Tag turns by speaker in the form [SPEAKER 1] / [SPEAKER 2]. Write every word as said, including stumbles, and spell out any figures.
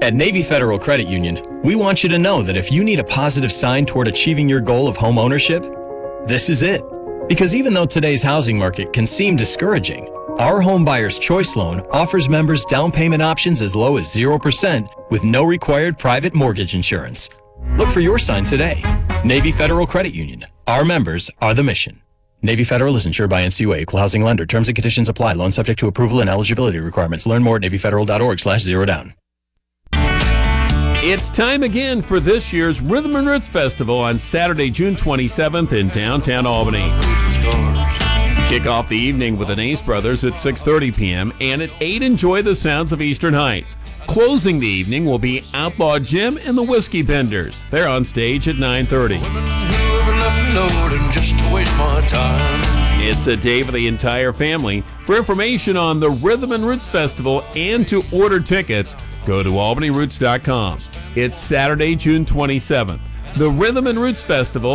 [SPEAKER 1] At Navy Federal Credit Union, we want you to know that if you need a positive sign toward achieving your goal of home ownership, this is it. Because even though today's housing market can seem discouraging, our Home Buyer's Choice Loan offers members down payment options as low as zero percent with no required private mortgage insurance. Look for your sign today. Navy Federal Credit Union. Our members are the mission. Navy Federal is insured by N C U A, Equal Housing Lender. Terms and conditions apply. Loan subject to approval and eligibility requirements. Learn more at NavyFederal.org slash zero down.
[SPEAKER 2] It's time again for this year's Rhythm and Roots Festival on Saturday, June twenty-seventh in downtown Albany. Kick off the evening with the Ace Brothers at six thirty p.m. and at eight enjoy the sounds of Eastern Heights. Closing the evening will be Outlaw Jim and the Whiskey Benders. They're on stage at nine thirty. It's a day for the entire family. For information on the Rhythm and Roots Festival and to order tickets, go to albany roots dot com. It's Saturday, June twenty-seventh. The Rhythm and Roots Festival